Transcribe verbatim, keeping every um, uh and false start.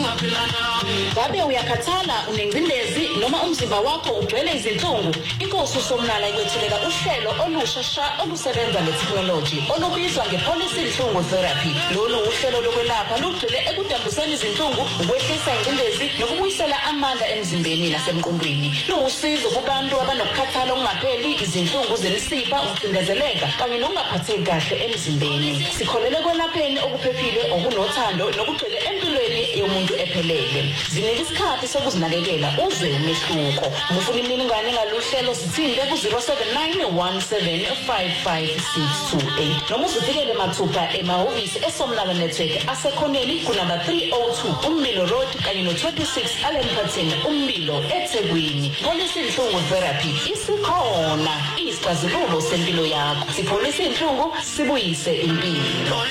Ngabe uyakhathala unengcindezi noma umzimba wakho ugcwele izinhlungu? Inkosi uSomnala ikwethulela uhlelo olushesha olusebenza ngetechnology olubizwa ngePolicy Inhlungu Therapy. Lolu uhlelo lokwelapha lugxile ekudambiseni izinhlungu, ukwehlisa ingcindezi nokubuyisela amandla emzimbeni nasemqondweni. Luwusizo kubantu abanokukhathala okungapheli, izinhlungu zemisipha, ukucindezeleka kanye nokungaphatheki kahle emzimbeni. Sikholele kwelapheni okuphephile, okunothando nokugxile empilweni yomuntu ephelele. Zinika isikhathi sokuzinakekela uzwe umehluko. Ufuna imininingwane ngaluhlelo sithinte ku zero seven nine one seven five five six two eight noma uzifikele mathupha emahhovisi eSomnala Network asekhoneni kunamba three oh two Umbilo Road kanye no twenty-six Allen Patton Umbilo eThekwini. Policy Inhlungu Therapy isikhona, isixazululo sempilo yakho. Sipolicy inhlungu sibuyise impilo.